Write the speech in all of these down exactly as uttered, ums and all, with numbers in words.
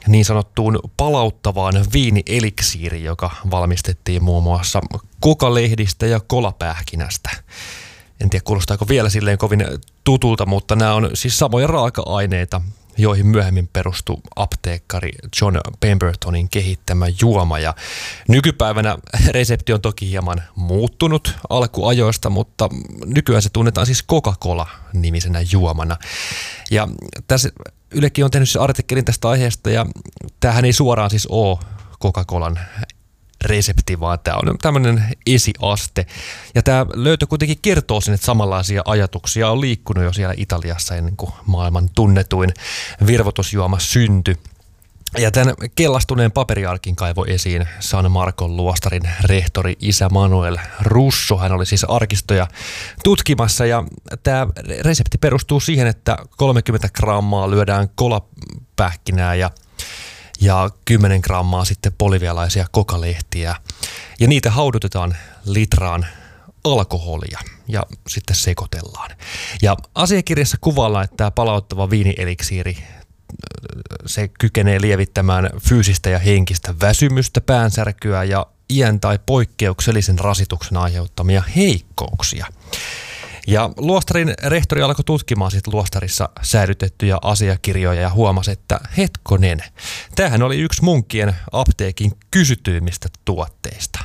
niin sanottuun palauttavaan viinieliksiiriin, joka valmistettiin muun muassa kokalehdistä ja kolapähkinästä. En tiedä, kuulostaako vielä silleen kovin tutulta, mutta nämä on siis samoja raaka-aineita, joihin myöhemmin perustui apteekkari John Pembertonin kehittämä juoma. Ja nykypäivänä resepti on toki hieman muuttunut alkuajoista, mutta nykyään se tunnetaan siis Coca-Cola-nimisenä juomana. Ja tässä Ylekin on tehnyt se artikkelin tästä aiheesta, ja tämähän ei suoraan siis ole Coca-Colan resepti, vaan tämä on tämmöinen esiaste. Ja tämä löytö kuitenkin kertoo sen, että samanlaisia ajatuksia on liikkunut jo siellä Italiassa ennen kuin maailman tunnetuin virvoitusjuoma syntyi. Ja tämän kellastuneen paperiarkin kaivoi esiin San Marcon luostarin rehtori isä Manuel Russo. Hän oli siis arkistoja tutkimassa, ja tämä resepti perustuu siihen, että kolmekymmentä grammaa lyödään kolapähkinää ja ja kymmenen grammaa sitten bolivialaisia kokalehtiä. Ja niitä haudutetaan litraan alkoholia ja sitten sekoitellaan. Ja asiakirjassa kuvaillaan, että tämä palauttava viinieliksiiri, se kykenee lievittämään fyysistä ja henkistä väsymystä, päänsärkyä ja iän tai poikkeuksellisen rasituksen aiheuttamia heikkouksia. Ja luostarin rehtori alkoi tutkimaan sit luostarissa säilytettyjä asiakirjoja ja huomasi, että hetkonen, tämähän oli yksi munkkien apteekin kysytyimmistä tuotteista.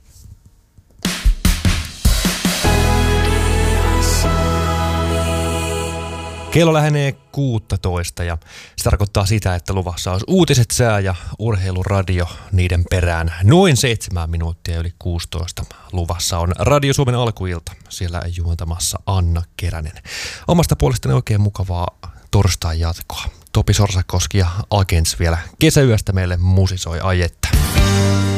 Kello lähenee kuusitoista ja se tarkoittaa sitä, että luvassa olisi uutiset, sää ja urheiluradio niiden perään. Noin seitsemän minuuttia yli kuusitoista luvassa on Radio Suomen alkuilta. Siellä juontamassa Anna Keränen. Omasta puolestani oikein mukavaa torstain jatkoa. Topi Sorsakoski ja Agents vielä kesäyöstä meille musisoi, ai että.